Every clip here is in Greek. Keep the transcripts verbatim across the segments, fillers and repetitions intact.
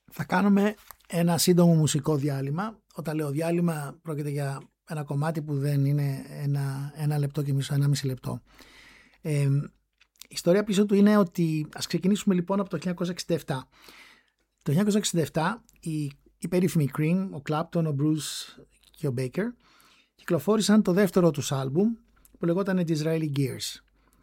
Θα κάνουμε ένα σύντομο μουσικό διάλειμμα. Όταν λέω διάλειμμα, πρόκειται για ένα κομμάτι που δεν είναι ένα, ένα λεπτό και μισό, ένα μισή λεπτό. Ε, η ιστορία πίσω του είναι ότι ας ξεκινήσουμε λοιπόν από το χίλια εννιακόσια εξήντα επτά. Το χίλια εννιακόσια εξήντα επτά η, η περίφημη Cream, ο Clapton, ο Bruce και ο Baker κυκλοφόρησαν το δεύτερο τους άλμπουμ που λεγόταν Disraeli Gears.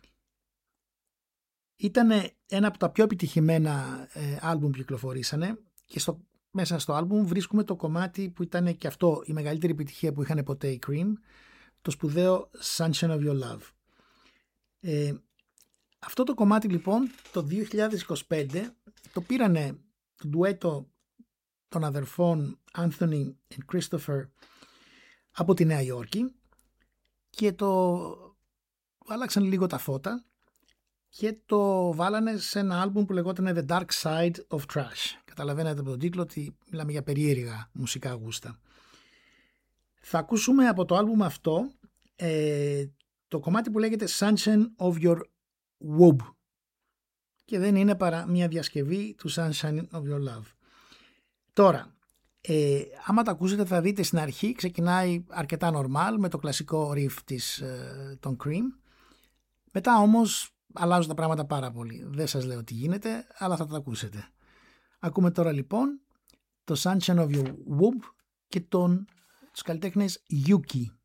Ήταν ένα από τα πιο επιτυχημένα ε, άλμπουμ που κυκλοφορήσανε και στο, μέσα στο άλμπουμ βρίσκουμε το κομμάτι που ήταν και αυτό η μεγαλύτερη επιτυχία που είχαν ποτέ οι Cream, το σπουδαίο Sunshine of Your Love. Ε, αυτό το κομμάτι λοιπόν το δύο χιλιάδες είκοσι πέντε το πήρανε το ντουέτο των αδερφών Anthony and Christopher από τη Νέα Υόρκη και το άλλαξαν λίγο τα φώτα και το βάλανε σε ένα άλμπουμ που λεγόταν The Dark Side of Trash. Καταλαβαίνετε από τον τίτλο ότι μιλάμε για περίεργα μουσικά γούστα. Θα ακούσουμε από το άλμπουμ αυτό ε, το κομμάτι που λέγεται Sunshine of Your Woob και δεν είναι παρά μια διασκευή του Sunshine of Your Love. Τώρα, ε, άμα τα ακούσετε θα δείτε στην αρχή ξεκινάει αρκετά normal με το κλασικό riff της, ε, των Cream. Μετά όμως αλλάζουν τα πράγματα πάρα πολύ. Δεν σας λέω τι γίνεται, αλλά θα το ακούσετε. Ακούμε τώρα λοιπόν το Sunshine of Your Woob και τον, τους καλλιτέχνες Yuki.